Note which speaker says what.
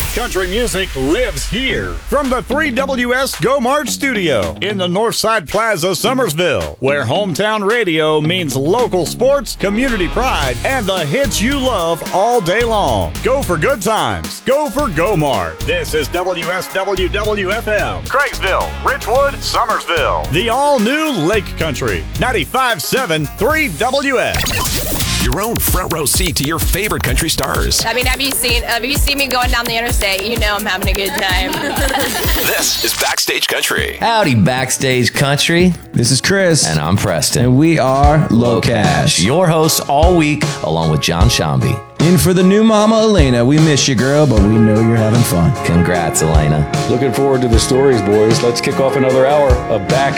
Speaker 1: Country music lives here. From the 3WS Go March studio in the Northside Plaza, Summersville, where hometown radio means local sports, community pride, and the hits you love all day long. Go for good times. Go for Go March. This is WSWWFM, Craigsville, Richwood, Summersville. The all-new Lake Country, 95.7 3WS.
Speaker 2: Your own front row seat to your favorite country stars.
Speaker 3: I mean, have you seen me going down the interstate? You know I'm having a good time.
Speaker 2: This is Backstage Country.
Speaker 4: Howdy, Backstage Country.
Speaker 5: This is Chris.
Speaker 4: And I'm Preston.
Speaker 5: And we are Low Cash.
Speaker 4: Your hosts all week, along with John Shambi.
Speaker 5: In for the new mama, Elena. We miss you, girl, but we know you're having fun.
Speaker 4: Congrats, Elena.
Speaker 6: Looking forward to the stories, boys. Let's kick off another hour of Backstage